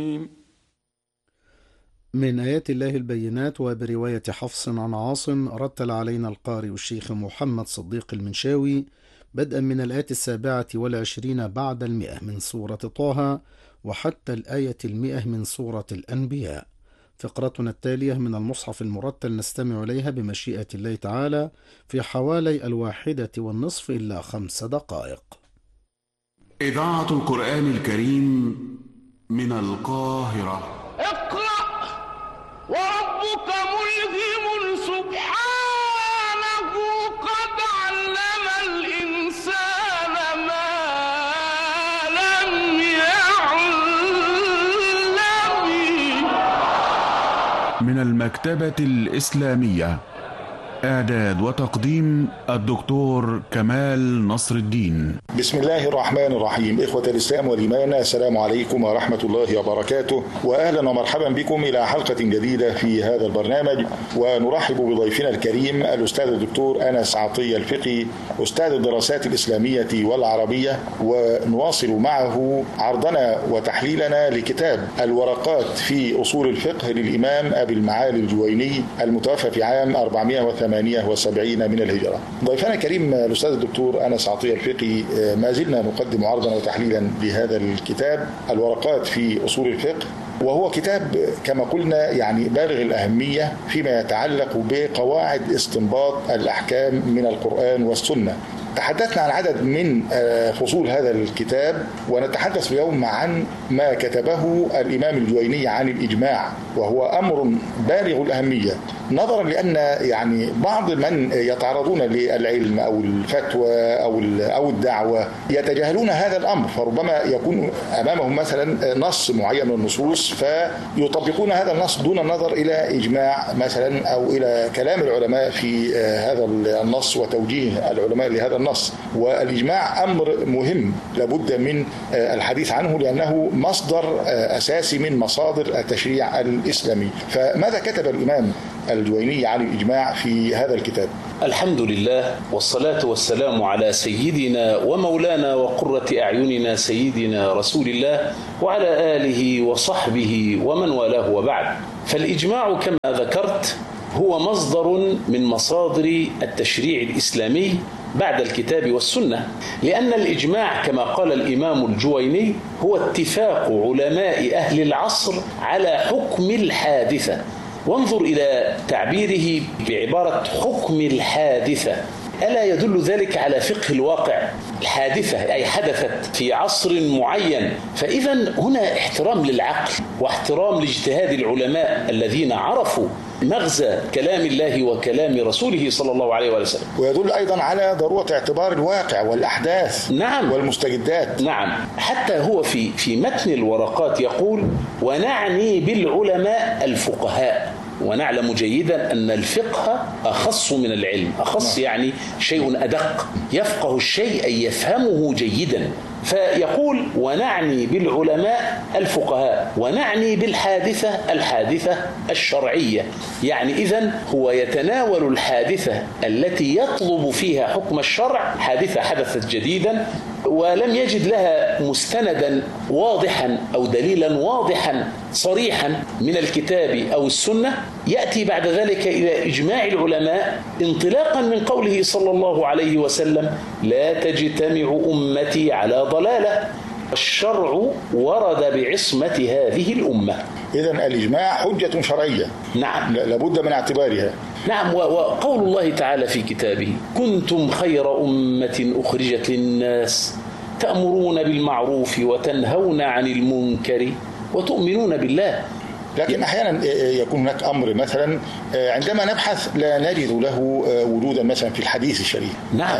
من آيات الله البينات. وبرواية حفص عن عاصم رتل علينا القارئ الشيخ محمد صديق المنشاوي بدءا من الآية 27 بعد 100 من سورة طه وحتى الآية 100 من سورة الأنبياء. فقرتنا التالية من المصحف المرتل نستمع إليها بمشيئة الله تعالى في حوالي 1:30 إلا 5 دقائق. إذاعة القرآن الكريم من القاهرة. اقرأ وربك ملهم سبحانه قد علم الإنسان ما لم يعلم. من المكتبة الإسلامية، إعداد وتقديم الدكتور كمال نصر الدين. بسم الله الرحمن الرحيم. إخوة الإسلام والإيمان، السلام عليكم ورحمة الله وبركاته، وأهلا ومرحبا بكم إلى حلقة جديدة في هذا البرنامج. ونرحب بضيفنا الكريم الأستاذ الدكتور أنس عطية الفقي، أستاذ الدراسات الإسلامية والعربية، ونواصل معه عرضنا وتحليلنا لكتاب الورقات في أصول الفقه للإمام أبي المعالي الجويني المتوفى في عام 478 من الهجرة. ضيفنا الكريم الأستاذ الدكتور أنس عطية الفقي، ما زلنا نقدم عرضا وتحليلا لهذا الكتاب الورقات في أصول الفقه، وهو كتاب كما قلنا يعني بالغ الأهمية فيما يتعلق بقواعد استنباط الأحكام من القرآن والسنة. تحدثنا عن عدد من فصول هذا الكتاب، ونتحدث اليوم عن ما كتبه الإمام الجويني عن الإجماع، وهو أمر بالغ الأهمية نظرا لأن يعني بعض من يتعرضون للعلم أو الفتوى أو الدعوة يتجاهلون هذا الأمر، فربما يكون أمامهم مثلا نص معين من النصوص فيطبقون هذا النص دون النظر إلى إجماع مثلا أو إلى كلام العلماء في هذا النص وتوجيه العلماء لهذا النص. والإجماع أمر مهم لابد من الحديث عنه لأنه مصدر أساسي من مصادر التشريع الإسلامي. فماذا كتب الإمام الجويني عن الإجماع في هذا الكتاب؟ الحمد لله، والصلاة والسلام على سيدنا ومولانا وقرة أعيننا سيدنا رسول الله وعلى آله وصحبه ومن والاه، وبعد. فالإجماع كما ذكرت هو مصدر من مصادر التشريع الإسلامي بعد الكتاب والسنة، لأن الإجماع كما قال الإمام الجويني هو اتفاق علماء أهل العصر على حكم الحادثة. وانظر إلى تعبيره بعبارة حكم الحادثة، ألا يدل ذلك على فقه الواقع؟ الحادثة أي حدثت في عصر معين، فإذا هنا احترام للعقل واحترام لاجتهاد العلماء الذين عرفوا مغزى كلام الله وكلام رسوله صلى الله عليه وسلم. ويدل أيضا على ضرورة اعتبار الواقع والأحداث نعم والمستجدات. نعم، حتى هو في متن الورقات يقول: ونعني بالعلماء الفقهاء. ونعلم جيدا أن الفقه أخص من العلم، أخص يعني شيء أدق، يفقه الشيء أي يفهمه جيدا. فيقول: ونعني بالعلماء الفقهاء، ونعني بالحادثة الحادثة الشرعية. يعني إذن هو يتناول الحادثة التي يطلب فيها حكم الشرع، حادثة حدثت جديدا ولم يجد لها مستندا واضحا أو دليلا واضحا صريحا من الكتاب أو السنة، يأتي بعد ذلك إلى إجماع العلماء انطلاقا من قوله صلى الله عليه وسلم: لا تجتمع أمتي على ضلالة، الشرع ورد بعصمة هذه الأمة. إذن الإجماع حجة شرعية، نعم، لابد من اعتبارها. نعم. وقول الله تعالى في كتابه: كنتم خير أمة أخرجت للناس تأمرون بالمعروف وتنهون عن المنكر وتؤمنون بالله. لكن أحيانا يكون هناك أمر مثلا عندما نبحث لا نجد له وجودا مثلا في الحديث الشريف. نعم.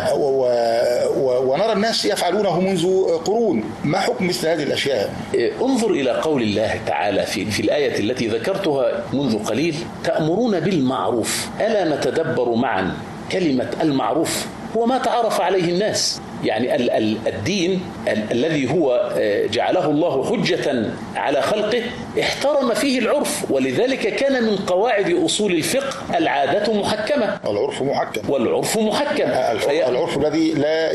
ونرى الناس يفعلونه منذ قرون. ما حكم مثل هذه الأشياء؟ انظر إلى قول الله تعالى في الآية التي ذكرتها منذ قليل: تأمرون بالمعروف. ألا نتدبر معا كلمة المعروف؟ هو ما تعرف عليه الناس، يعني الدين الذي هو جعله الله حجة على خلقه احترم فيه العرف، ولذلك كان من قواعد أصول الفقه العادة محكمة. العرف محكم. والعرف محكم. العرف الذي لا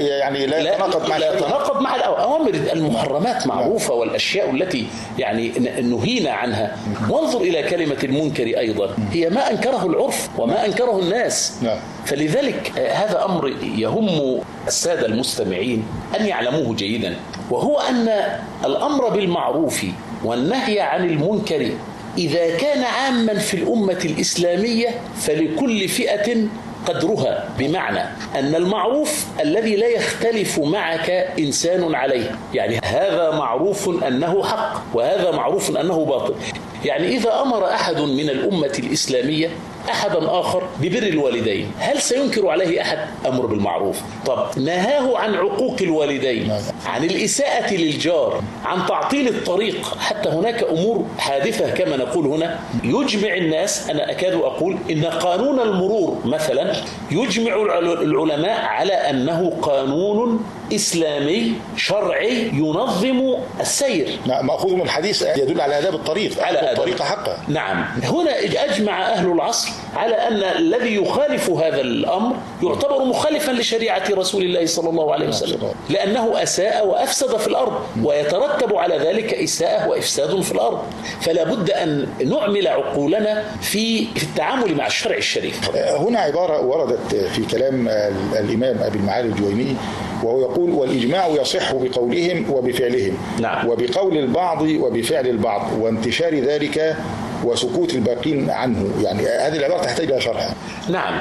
يتناقض مع الأوامر. المحرمات معروفة والأشياء التي يعني نهينا عنها. وانظر إلى كلمة المنكر أيضا، هي ما أنكره العرف وما أنكره الناس. فلذلك هذا أمر يهم السادة المستمعين أن يعلموه جيدا، وهو أن الأمر بالمعروف والنهي عن المنكر إذا كان عاما في الأمة الإسلامية فلكل فئة قدرها، بمعنى أن المعروف الذي لا يختلف معك إنسان عليه، يعني هذا معروف أنه حق وهذا معروف أنه باطل. يعني إذا أمر أحد من الأمة الإسلامية أحدا آخر ببر الوالدين، هل سينكر عليه أحد أمر بالمعروف؟ طب نهاه عن عقوق الوالدين، عن الإساءة للجار، عن تعطيل الطريق، حتى هناك أمور حادثة كما نقول هنا يجمع الناس. أنا أكاد أقول إن قانون المرور مثلا يجمع العلماء على أنه قانون إسلامي شرعي ينظم السير. مأخوذ من الحديث يدل على آداب الطريق، على الطريق حقا. نعم، هنا أجمع أهل العصر على أن الذي يخالف هذا الأمر يعتبر مخالفا لشريعة رسول الله صلى الله عليه وسلم، لأنه أساء وأفسد في الأرض، ويترتب على ذلك إساءة وإفساد في الأرض. فلا بد أن نعمل عقولنا في التعامل مع الشرع الشريف. هنا عبارة وردت في كلام الإمام أبي المعالي الجويني، وهو يقول: والإجماع يصح بقولهم وبفعلهم. نعم. وبقول البعض وبفعل البعض، وانتشار ذلك وسكوت الباقين عنه. يعني هذه العبارة تحتاج إلى شرح. نعم،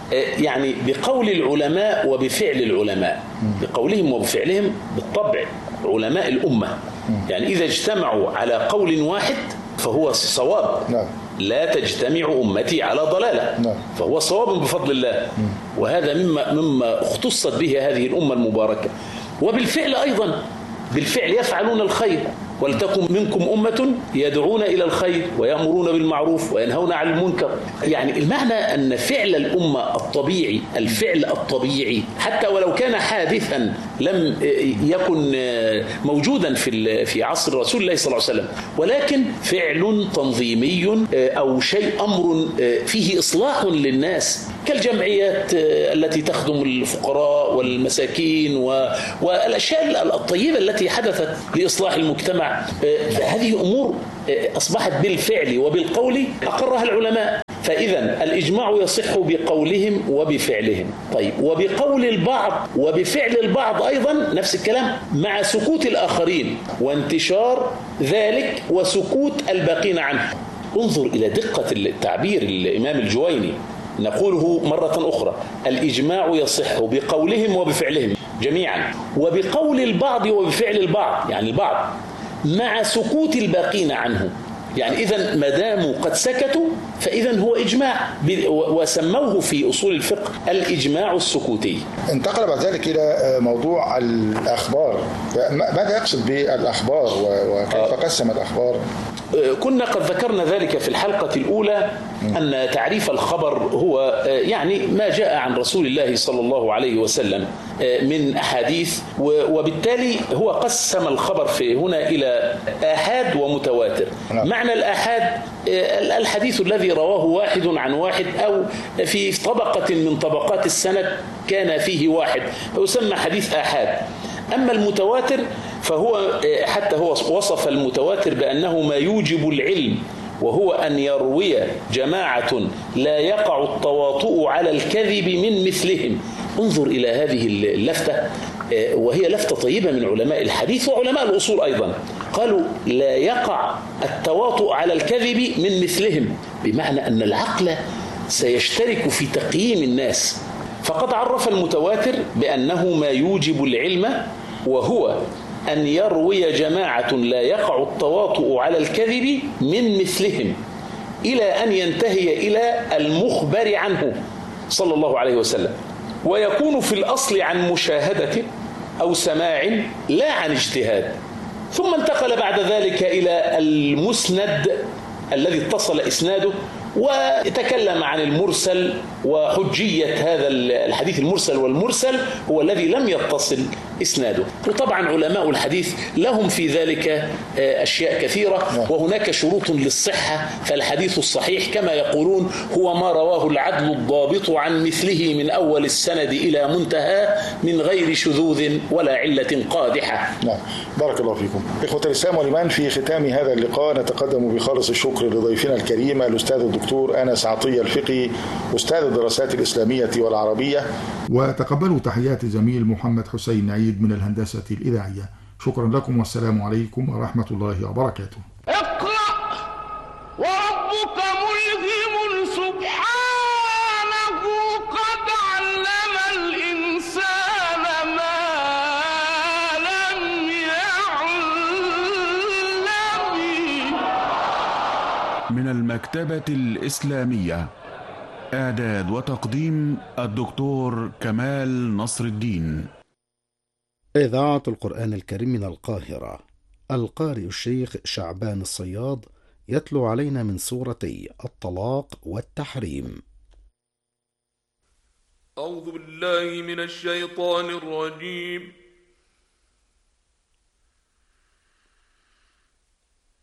يعني بقول العلماء وبفعل العلماء، بقولهم وبفعلهم بالطبع علماء الأمة، يعني إذا اجتمعوا على قول واحد فهو صواب. نعم. لا تجتمع أمتي على ضلالة. نعم. فهو صواب بفضل الله. وهذا مما اختصت به هذه الأمة المباركة. وبالفعل أيضا، بالفعل يفعلون الخير، ولتكن منكم أمة يدعون إلى الخير ويأمرون بالمعروف وينهون عن المنكر. يعني المعنى أن فعل الأمة الطبيعي، الفعل الطبيعي حتى ولو كان حادثا لم يكن موجودا في عصر رسول الله صلى الله عليه وسلم، ولكن فعل تنظيمي أو شيء أمر فيه إصلاح للناس، كالجمعيات التي تخدم الفقراء والمساكين والأشياء الطيبة التي حدثت لإصلاح المجتمع. هذه أمور أصبحت بالفعل وبالقول أقرها العلماء. فإذا الإجماع يصح بقولهم وبفعلهم. طيب، وبقول البعض وبفعل البعض أيضا نفس الكلام، مع سكوت الآخرين وانتشار ذلك وسكوت الباقين عنه. انظر إلى دقة التعبير الإمام الجويني، نقوله مرة أخرى: الإجماع يصح بقولهم وبفعلهم جميعا، وبقول البعض وبفعل البعض، يعني البعض، مع سكوت الباقين عنه. يعني إذن ما داموا قد سكتوا فإذن هو إجماع، وسموه في أصول الفقه الإجماع السكوتي. انتقل بعد ذلك إلى موضوع الأخبار. ماذا يقصد بالأخبار وكيف قسم الأخبار؟ كنا قد ذكرنا ذلك في الحلقة الأولى، أن تعريف الخبر هو يعني ما جاء عن رسول الله صلى الله عليه وسلم من أحاديث، وبالتالي هو قسم الخبر في هنا إلى آحاد ومتواتر. معنى الآحاد الحديث الذي رواه واحد عن واحد، أو في طبقة من طبقات السند كان فيه واحد، فيسمى حديث آحاد. أما المتواتر فهو حتى هو وصف المتواتر بأنه ما يوجب العلم، وهو أن يروي جماعة لا يقع التواطؤ على الكذب من مثلهم. انظر إلى هذه اللفتة، وهي لفتة طيبة من علماء الحديث وعلماء الأصول أيضا. قالوا لا يقع التواطؤ على الكذب من مثلهم، بمعنى أن العقل سيشترك في تقييم الناس. فقد عرف المتواتر بأنه ما يوجب العلم، وهو أن يروي جماعة لا يقع التواطؤ على الكذب من مثلهم، إلى أن ينتهي إلى المخبر عنه صلى الله عليه وسلم، ويكون في الأصل عن مشاهدة أو سماع لا عن اجتهاد. ثم انتقل بعد ذلك إلى المسند الذي اتصل إسناده، وتكلم عن المرسل وحجية هذا الحديث المرسل، والمرسل هو الذي لم يتصل إسناده. وطبعا علماء الحديث لهم في ذلك أشياء كثيرة، وهناك شروط للصحة. فالحديث الصحيح كما يقولون هو ما رواه العدل الضابط عن مثله من أول السند إلى منتهى من غير شذوذ ولا علة قادحة. نعم، بارك الله فيكم. إخوة الإسلام والإيمان، في ختام هذا اللقاء نتقدم بخالص الشكر لضيفنا الكريم الأستاذ الدكتور أنس عطية الفقي، أستاذ الدراسات الإسلامية والعربية. وتقبلوا تحيات زميل محمد حسين عيد من الهندسة الإذاعية. شكرا لكم والسلام عليكم ورحمة الله وبركاته. اقرأ وربك ملهم سبحانه قد علم الإنسان ما لم يعلم. من المكتبة الإسلامية، إعداد وتقديم الدكتور كمال نصر الدين. إذاعة القرآن الكريم من القاهرة. القارئ الشيخ شعبان الصياد يتلو علينا من سورتي الطلاق والتحريم. أعوذ بالله من الشيطان الرجيم.